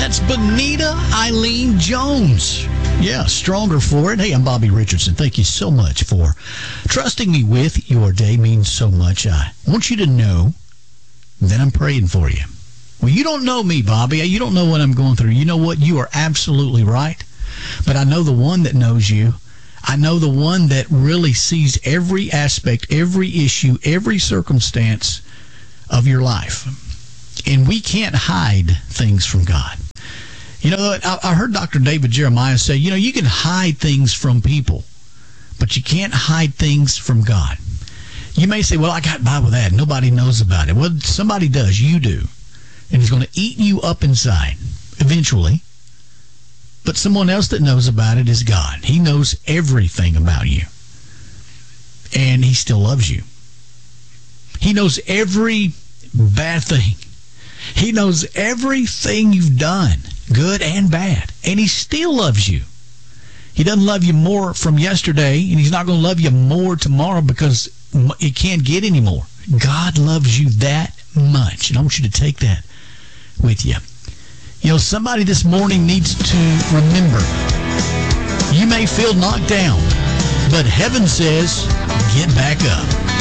That's Benita Eileen Jones. Yeah, stronger for it. Hey, I'm Bobby Richardson. Thank you so much for trusting me with your day. Means so much. I want you to know that I'm praying for you. Well, you don't know me, Bobby. You don't know what I'm going through. You know what? You are absolutely right. But I know the one that knows you. I know the one that really sees every aspect, every issue, every circumstance of your life. And we can't hide things from God. You know, I heard Dr. David Jeremiah say, you know, you can hide things from people, but you can't hide things from God. You may say, well, I got by with that. Nobody knows about it. Well, somebody does. You do. And it's going to eat you up inside eventually. But someone else that knows about it is God. He knows everything about you. And he still loves you. He knows every bad thing. He knows everything you've done, good and bad. And he still loves you. He doesn't love you more from yesterday, and he's not going to love you more tomorrow because it can't get any more. God loves you that much. And I want you to take that with you. You know, somebody this morning needs to remember, you may feel knocked down, but heaven says, get back up.